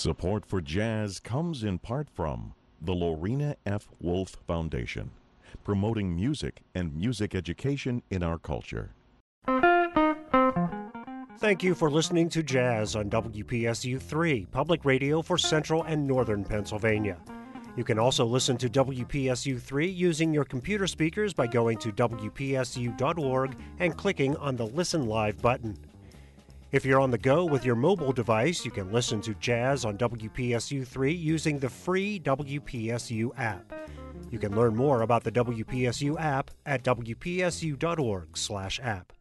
Support for jazz comes in part from the Lorena F. Wolf Foundation, promoting music and music education in our culture. Thank you for listening to Jazz on WPSU 3, public radio for central and northern Pennsylvania. You can also listen to WPSU 3 using your computer speakers by going to WPSU.org and clicking on the Listen Live button. If you're on the go with your mobile device, you can listen to Jazz on WPSU 3 using the free WPSU app. You can learn more about the WPSU app at WPSU.org/app.